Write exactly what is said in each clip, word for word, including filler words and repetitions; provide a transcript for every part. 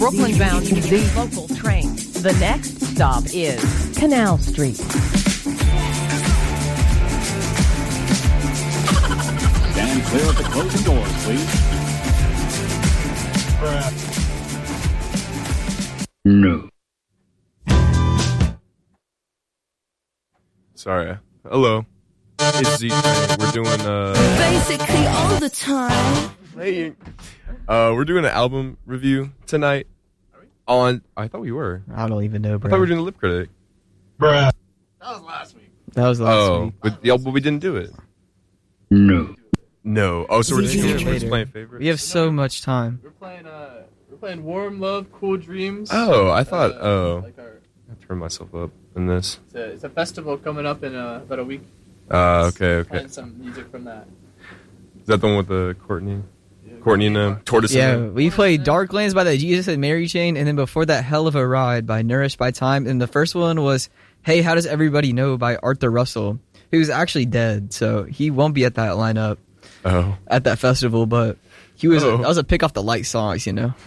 Brooklyn bound the local train. The next stop is Canal Street. Stand clear of the closing doors, please. No. Sorry. Hello. It's Z. We're doing uh basically all the time. playing. Uh, we're doing an album review tonight. On I thought we were. I don't even know, bro. I thought we were doing a lip critic. Bruh. That was last week. That was last oh, week. but, yeah, but we didn't do it. No. No. Oh, so we're just, Easy we're just later. playing favorites. We have so much time. We're playing uh we're playing Warm Love, Cool Dreams. Oh, I thought. Uh, oh, like our, I turned myself up in this. it's, a, it's a festival coming up in uh, about a week. Uh, okay, okay. Playing some music from that. Is that the one with the Courtney? Courtney and um, Tortoise. Yeah, and we played Darklands by the Jesus and Mary Chain, and then before that, Hell of a Ride by Nourished by Time. And the first one was Hey, How Does Everybody Know by Arthur Russell, who's actually dead, so he won't be at that lineup Oh. at that festival, but he was Oh. that was a pick off the light songs, you know.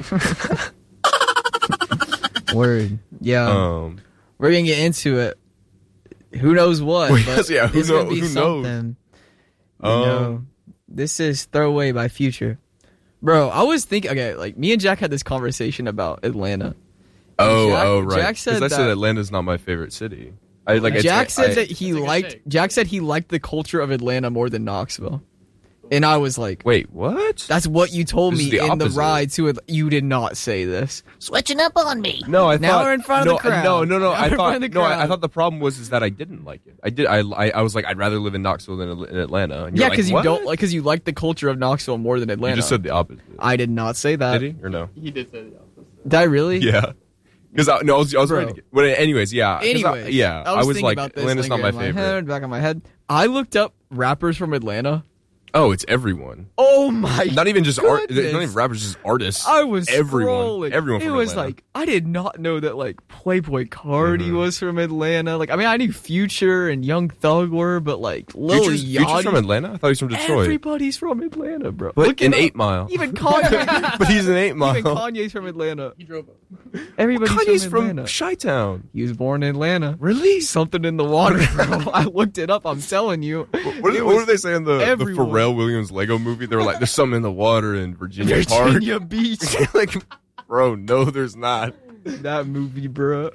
Word. Yeah. Um. We're gonna get into it. Who knows what? Well, but yes, yeah, who it's gonna know- be who knows? something. You Um, know, this is Throwaway by Future. Bro, I was thinking, okay, like, me and Jack had this conversation about Atlanta. Oh, Jack- oh, right. Jack said I said that- Atlanta's not my favorite city. I like. it's- Jack said I- that he It's like a liked, shake. Jack said he liked the culture of Atlanta more than Knoxville. And I was like, Wait, what? that's what you told This me is the in the opposite. ride to it. You did not say this. Switching up on me. No, I Now thought we're in front of no, the crowd. No, no, no. Now I we're in thought front of the no. I, I crowd. thought the problem was is that I didn't like it. I did. I I, I was like I'd rather live in Knoxville than in Atlanta. And you're Yeah, like, because you what? don't like, because you like the culture of Knoxville more than Atlanta. You just said the opposite. I did not say that. Did he or no? He did say the opposite. Did I really? Yeah. Because I, no, I was, I was Bro. ready to get, well, anyways, yeah. 'Cause I- Anyway, yeah. I was, thinking like, about this, Atlanta's not my like, in favorite. head, back of my head. I looked up rappers from Atlanta. Oh, it's everyone. Oh my! Not even just art. goodness. Not even rappers, just artists. I was everyone. scrolling. Everyone. It From was Atlanta. like I did not know that like Playboy Cardi Mhm. was from Atlanta. Like I mean, I knew Future and Young Thug were, but like Lil Future's, Future's Yachty. from Atlanta. I thought he was from Detroit. Everybody's from Atlanta, bro. But Look it in up. Eight Mile. Even Kanye. but he's an Eight Mile. Even Kanye's from Atlanta. He drove up. Everybody's Kanye's from from Atlanta. Chi-Town. He was born in Atlanta. Really? Something in the water, bro. I looked it up. I'm telling you. What, It what was were they saying the, the everyone. Pharrell Williams Lego movie? They were like, "There's something in the water in Virginia, Virginia Beach. Park." Like, bro, no, there's not. That movie, bro.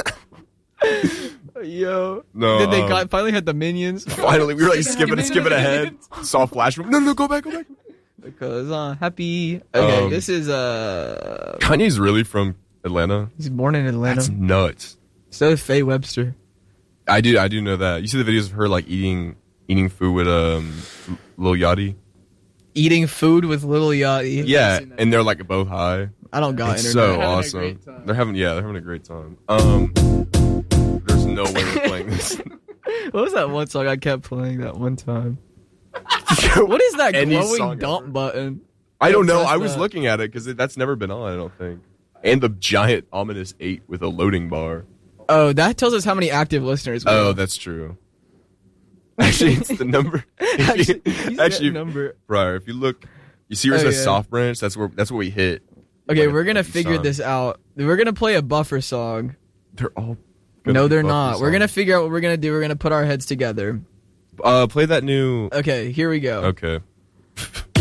Yo. No. Then they um, got finally had the minions. Finally, we were like skipping it, skipping ahead. Saw flash. No, no, go back, go back. Because uh happy. Okay, Um, this is uh Kanye's really from Atlanta. he's born in Atlanta. That's nuts. So is Faye Webster. I do, I do know that. You see the videos of her like eating, eating food with um, Lil Yachty. Eating food with Lil Yachty. Yeah, seen that. and they're like both high. I don't got It's internet. so They're having a awesome. great time. They're having, yeah, they're having a great time. Um, there's no way we're playing this. What was that one song I kept playing that one time? What is that Any glowing song dump ever. button? I don't know. press I was that. looking at it because that's never been on. I don't think. And the giant ominous eight with a loading bar. Oh, that tells us how many active listeners we Oh, have. that's true. Actually, it's the number. Actually, he's actually, got a number. Briar, if you look, you see where it Oh, says yeah. soft branch. That's where that's what we hit. Okay, Like, we're gonna like figure song. this out. We're gonna play a buffer song. They're all. gonna No, be they're Buffy not. We're songs. gonna figure out what we're gonna do. We're gonna put our heads together. uh play that new. Okay, here we go. Okay.